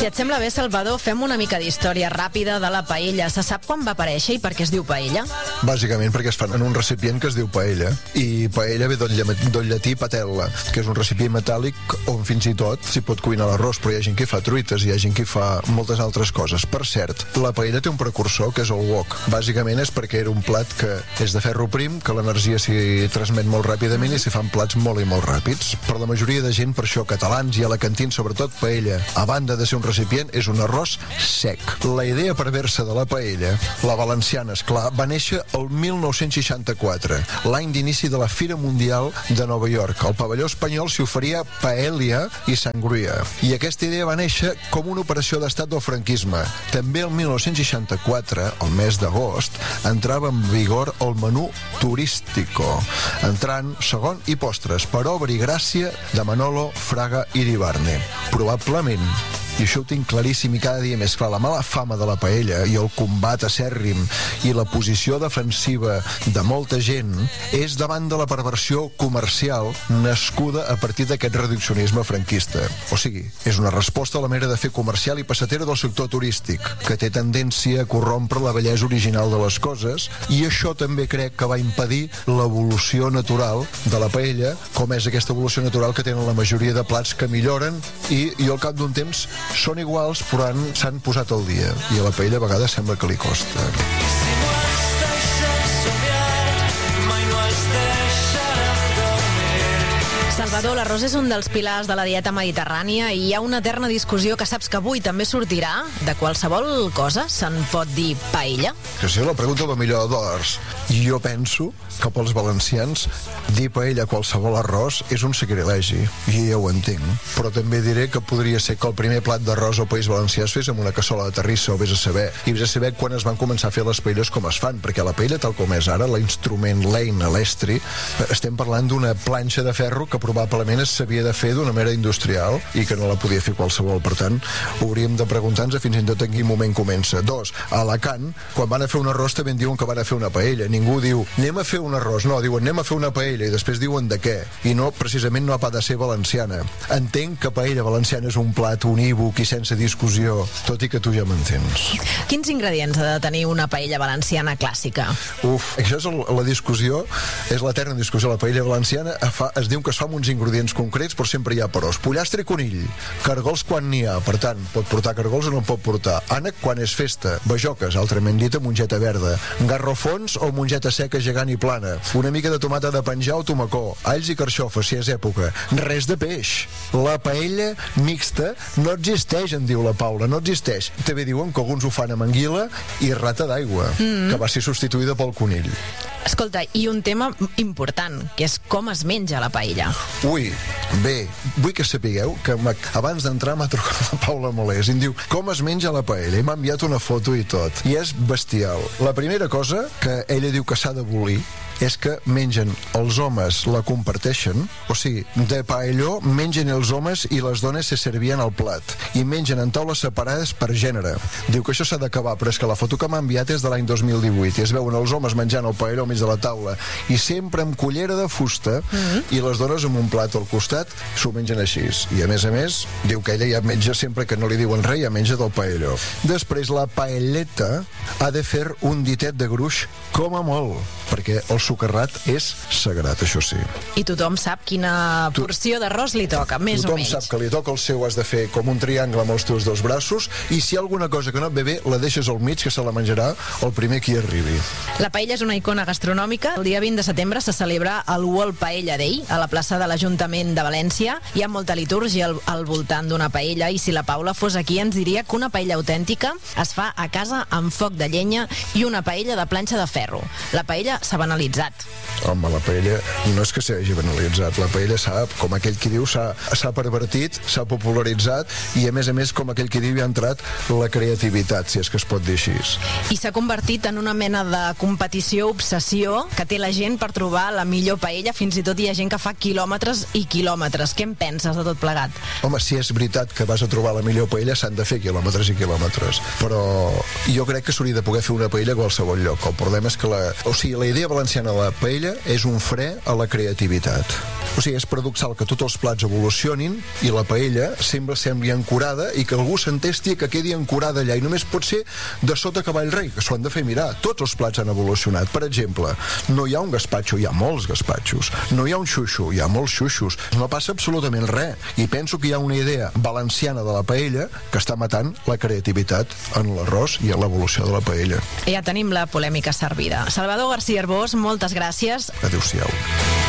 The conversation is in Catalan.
Si et sembla bé, Salvador, fem una mica d'història ràpida de la paella. Se sap quan va aparèixer i per què es diu paella? Bàsicament perquè es fan en un recipient que es diu paella. I paella ve del llatí patella, que és un recipient metàl·lic on fins i tot s'hi pot cuinar l'arròs, però hi ha gent que fa truites, hi ha gent que fa moltes altres coses. Per cert, la paella té un precursor que és el wok. Bàsicament és perquè era un plat que és de ferro prim, que l'energia s'hi transmet molt ràpidament i s'hi fan plats molt i molt ràpids. Per la majoria de gent, per això, catalans i alacantins, sobretot paella, a banda de ser un recipient, és un arròs sec. La idea perversa de la paella, la valenciana, esclar, va néixer el 1964, l'any d'inici de la Fira Mundial de Nova York. Al pavelló espanyol s'hi oferia paella i sangria. I aquesta idea va néixer com una operació d'estat del franquisme. També el 1964, el mes d'agost, entrava en vigor el menú turístico, entrant segon i postres per obra i gràcia de Manolo Fraga Iribarne. Probablement, i això ho tinc claríssim i cada dia més clar, la mala fama de la paella i el combat acèrrim i la posició defensiva de molta gent és davant de la perversió comercial nascuda a partir d'aquest reduccionisme franquista. O sigui, és una resposta a la manera de fer comercial i passatera del sector turístic, que té tendència a corrompre la bellesa original de les coses, i això també crec que va impedir l'evolució natural de la paella, com és aquesta evolució natural que tenen la majoria de plats que milloren i al cap d'un temps són iguals, però s'han posat al dia. I a la paella a vegades sembla que li costa. Salvador, l'arròs és un dels pilars de la dieta mediterrània i hi ha una eterna discussió que saps que avui també sortirà. De qualsevol cosa se'n pot dir paella? Que si la pregunta va millor de dòlars. Jo penso que pels valencians dir paella a qualsevol arròs és un sacrilegi, i ja ho entenc. Però també diré que podria ser que el primer plat d'arròs al País Valencià es fes amb una cassola de terrissa, o vés a saber. I vés a saber quan es van començar a fer les paelles com es fan, perquè la paella, tal com és ara, l'instrument, l'eina, l'estri, estem parlant d'una planxa de ferro que probablement es s'havia de fer d'una manera industrial i que no la podia fer qualsevol. Per tant, hauríem de preguntar-nos fins i tot en quin moment comença. Dos, a Alacant, quan van a fer un arròs també en diuen que van a fer una paella. Ningú diu, anem a fer un arròs. No, diuen, anem a fer una paella, i després diuen de què. I no, precisament no ha de ser valenciana. Entenc que paella valenciana és un plat unívoc i sense discussió, tot i que tu ja m'entens. Quins ingredients ha de tenir una paella valenciana clàssica? Això és la discussió, és l'eterna discussió. La paella valenciana es diu que es fa amb uns ingredients concrets, però sempre hi ha peròs. Pollastre i conill, cargols quan n'hi ha, per tant, pot portar cargols o no pot portar. Ànec quan és festa, bajoques, altrament dit mongeta verda, garrofons o mongeta seca gegant i plana, una mica de tomata de penjar o tomacó, alls i carxofes, si és època, res de peix. La paella mixta no existeix, en diu la Paula, no existeix. També diuen que alguns ho fan amb anguila i rata d'aigua, que va ser substituïda pel conill. Escolta, i un tema important, que és com es menja la paella. Bé, vull que sapigueu que abans d'entrar m'ha trucat la Paula Molés i em diu, com es menja la paella? I m'ha enviat una foto i tot. I és bestial. La primera cosa que ella diu que s'ha d'abolir és que mengen els homes, la comparteixen, o sigui, de paelló mengen els homes i les dones se servien al plat, i mengen en taules separades per gènere. Diu que això s'ha d'acabar, però és que la foto que m'ha enviat és de l'any 2018 i es veuen els homes menjant el paelló al mig de la taula i sempre amb cullera de fusta i les dones amb un plat al costat s'ho mengen així. I a més, diu que ella ja menja sempre que no li diuen res, ja menja del paelló. Després, la paelleta ha de fer un ditet de gruix com a molt, perquè el sucarrat és sagrat, això sí. I tothom sap quina porció d'arròs li toca, més o menys. Tothom sap que li toca el seu, has de fer com un triangle amb els teus dos braços, i si hi ha alguna cosa que no et ve bé, la deixes al mig, que se la menjarà el primer qui arribi. La paella és una icona gastronòmica. El dia 20 de setembre se celebra el World Paella Day a la plaça de l'Ajuntament de València. Hi ha molta litúrgia al voltant d'una paella, i si la Paula fos aquí ens diria que una paella autèntica es fa a casa amb foc de llenya i una paella de planxa de ferro. La paella s'ha banalitzat. Home, la paella no és que s'hagi banalitzat, la paella s'ha, com aquell qui diu, s'ha pervertit, s'ha popularitzat, i a més, com aquell qui diu, hi ha entrat la creativitat, si és que es pot dir així. I s'ha convertit en una mena de competició, obsessió, que té la gent per trobar la millor paella. Fins i tot hi ha gent que fa quilòmetres i quilòmetres. Què en penses de tot plegat? Home, si és veritat que vas a trobar la millor paella, s'han de fer quilòmetres i quilòmetres, però jo crec que s'hauria de poder fer una paella a qualsevol lloc. El problema és que la idea valenciana de la paella és un fre a la creativitat. O sigui, és paradoxal que tots els plats evolucionin i la paella sembli ancorada i que algú s'entesti que quedi ancorada allà, i només pot ser de sota cavall rei, que s'ho han de fer mirar. Tots els plats han evolucionat. Per exemple, no hi ha un gaspatxo, hi ha molts gaspatxos. No hi ha un xuxo, hi ha molts xuxos. No passa absolutament res. I penso que hi ha una idea valenciana de la paella que està matant la creativitat en l'arròs i en l'evolució de la paella. Ja tenim la polèmica servida. Salvador García Arbós, moltes gràcies. Adéu-siau.